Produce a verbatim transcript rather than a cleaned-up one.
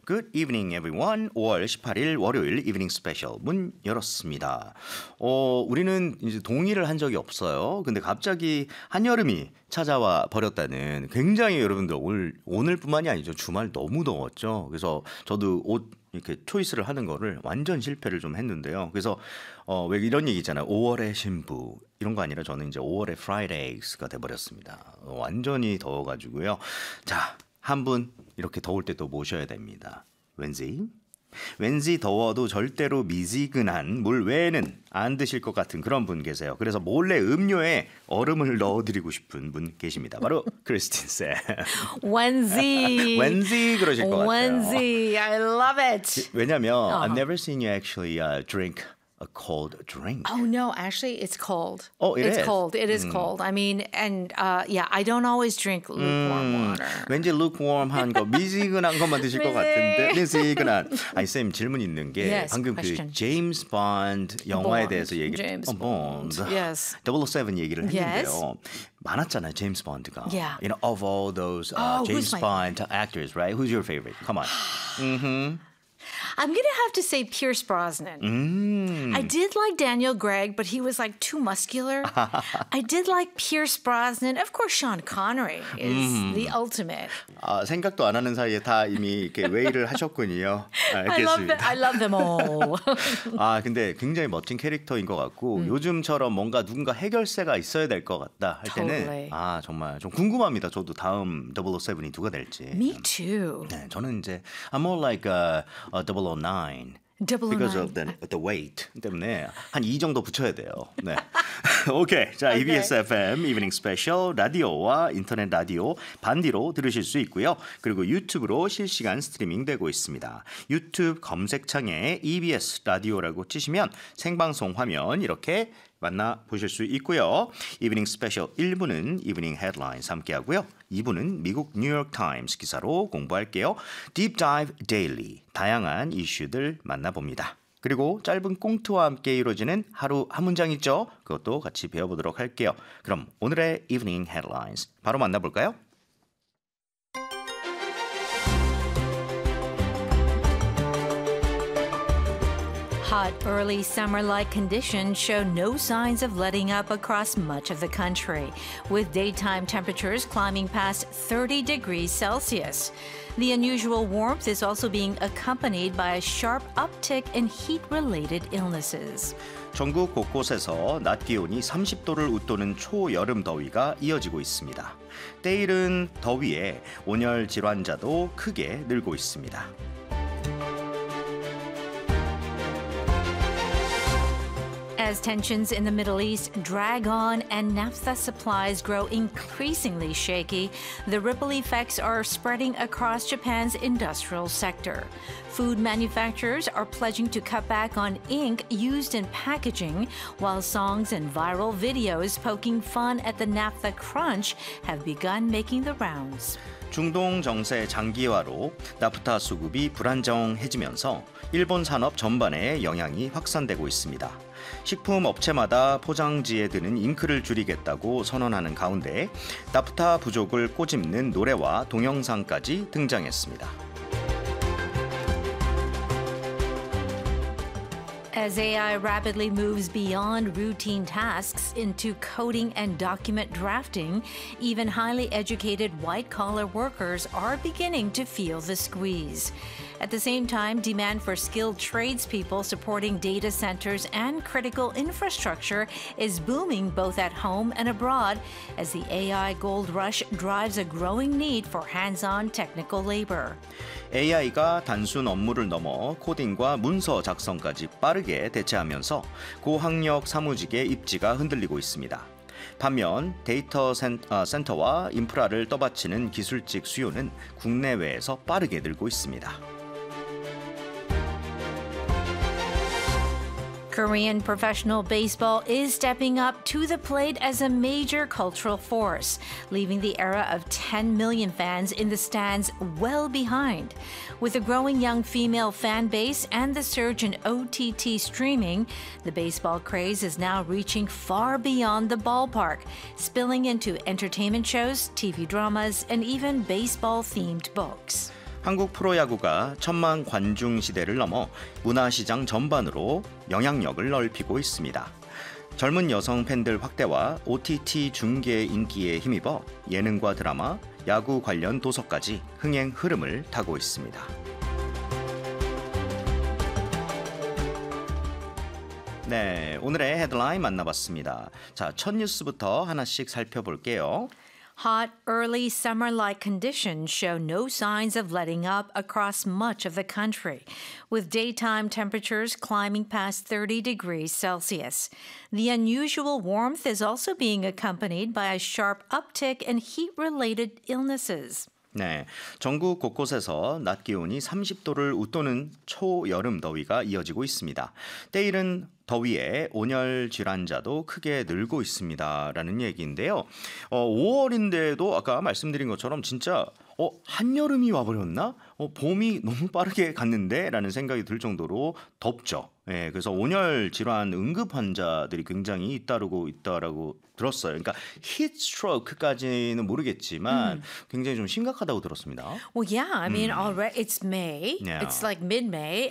Good evening, everyone. 오월 십팔일 월요일 이브닝 스페셜 문 열었습니다. 어, 우리는 이제 동의를 한 적이 없어요. 근데 갑자기 한여름이 찾아와 버렸다는 굉장히 여러분들 오늘, 오늘뿐만이 아니죠. 주말 너무 더웠죠. 그래서 저도 옷 이렇게 초이스를 하는 거를 완전 실패를 좀 했는데요. 그래서 어, 왜 이런 얘기 있잖아요. 오월의 신부 이런 거 아니라 저는 이제 오월의 프라이데이스가 돼버렸습니다. 어, 완전히 더워가지고요. 자, 한 분 이렇게 더울 때 또 모셔야 됩니다. 왠지 왠지 더워도 절대로 미지근한 물 외에는 안 드실 것 같은 그런 분 계세요. 그래서 몰래 음료에 얼음을 넣어드리고 싶은 분 계십니다. 바로 크리스틴 쌤. 왠지. 왠지 그러실 것 같아요. 왠지. I love it. 왜냐면 Uh-huh. I've never seen you actually uh, drink a cold drink. Oh no, actually it's cold. Oh, it it's is? cold. It is cold. I mean, and uh, yeah, I don't always drink lukewarm water. 왠지 lukewarm한 거, 미지근한 것만 드실 것 같은데 미지근한. 아니 쌤 질문 있는 게 Yes, 방금 question. 그 제임스 본드 영화에 Bond, 대해서 얘기, James 어, Bond, Yes. double oh seven 얘기를 했는데요. Yes. 많았잖아요, 제임스 본드가. Yeah. You know, of all those uh, Oh, James who's my- Bond actors, right? Who's your favorite? Come on. mm-hmm. I'm gonna have to say Pierce Brosnan. Mm. I did like Daniel Craig, but he was like too muscular. I did like Pierce Brosnan. Of course, Sean Connery is the ultimate. 아, 생각도 안 하는 사이에 다 이미 이렇게 웨이를 하셨군요. I love them. I love them all. 아, 근데 굉장히 멋진 캐릭터인 것 같고 음. 요즘처럼 뭔가 누군가 해결사가 있어야 될 것 같다 할 때는 Totally. 아, 정말 좀 궁금합니다. 저도 다음 double oh seven이 누가 될지. Me too. 네, 저는 이제 I'm more like a, a double oh nine. Because of the, the weight 때문에 한 이 정도 붙여야 돼요. 네. 오케이. 자, 이비에스 에프엠 이브닝 스페셜 라디오와 인터넷 라디오 반디로 들으실 수 있고요. 그리고 유튜브로 실시간 스트리밍 되고 있습니다. 유튜브 검색창에 이비에스 라디오라고 치시면 생방송 화면 이렇게 만나보실 수 있고요. 이브닝 스페셜 일 부는 이브닝 헤드라인스 함께하고요. 이 부는 미국 뉴욕 타임스 기사로 공부할게요. Deep Dive Daily, 다양한 이슈들 만나봅니다. 그리고 짧은 꽁트와 함께 이루어지는 하루 한 문장 있죠? 그것도 같이 배워보도록 할게요. 그럼 오늘의 이브닝 헤드라인스 바로 만나볼까요? Hot early summer-like conditions show no signs of letting up across much of the country, with daytime temperatures climbing past thirty degrees Celsius. The unusual warmth is also being accompanied by a sharp uptick in heat-related illnesses. 전국 곳곳에서 낮 기온이 삼십 도를 웃도는 초여름 더위가 이어지고 있습니다. 때이른 더위에 온열 질환자도 크게 늘고 있습니다. As tensions in the Middle East drag on and naphtha supplies grow increasingly shaky, the ripple effects are spreading across Japan's industrial sector. Food manufacturers are pledging to cut back on ink used in packaging, while songs and viral videos poking fun at the naphtha crunch have begun making the rounds. 중동 정세 장기화로 나프타 수급이 불안정해지면서 일본 산업 전반에 영향이 확산되고 있습니다. 식품 업체마다 포장지에 드는 잉크를 줄이겠다고 선언하는 가운데 나프타 부족을 꼬집는 노래와 동영상까지 등장했습니다. As A I rapidly moves beyond routine tasks into coding and document drafting, even highly educated white-collar workers are beginning to feel the squeeze. At the same time, demand for skilled tradespeople supporting data centers and critical infrastructure is booming both at home and abroad as the A I gold rush drives a growing need for hands-on technical labor. 에이아이가 단순 업무를 넘어 코딩과 문서 작성까지 빠르게 대체하면서 고학력 사무직의 입지가 흔들리고 있습니다. 반면 데이터 센터와 인프라를 떠받치는 기술직 수요는 국내외에서 빠르게 늘고 있습니다. Korean professional baseball is stepping up to the plate as a major cultural force, leaving the era of ten million fans in the stands well behind. With a growing young female fan base and the surge in O T T streaming, the baseball craze is now reaching far beyond the ballpark, spilling into entertainment shows, T V dramas, and even baseball-themed books. 한국 프로야구가 천만 관중 시대를 넘어 문화시장 전반으로 영향력을 넓히고 있습니다. 젊은 여성 팬들 확대와 오티티 중계 인기에 힘입어 예능과 드라마, 야구 관련 도서까지 흥행 흐름을 타고 있습니다. 네, 오늘의 헤드라인 만나봤습니다. 자, 첫 뉴스부터 하나씩 살펴볼게요. Hot early summer-like conditions show no signs of letting up across much of the country, with daytime temperatures climbing past thirty degrees Celsius. The unusual warmth is also being accompanied by a sharp uptick in heat-related illnesses. 네, 전국 곳곳에서 낮 기온이 삼십 도를 웃도는 초여름 더위가 이어지고 있습니다. 때이른 더위에 온열 질환자도 크게 늘고 있습니다라는 얘기인데요. 어, 오월인데도 아까 말씀드린 것처럼 진짜 어, 한여름이 와버렸나? 어, 봄이 너무 빠르게 갔는데? 라는 생각이 들 정도로 덥죠. 예, 그래서 온열 질환 응급 환자들이 굉장히 잇따르고 있다라고 들었어요. 그러니까 히트 스트로크까지는 모르겠지만 음. 굉장히 좀 심각하다고 들었습니다. Well, yeah, I mean, 음. already it's May. Yeah. It's like mid-May.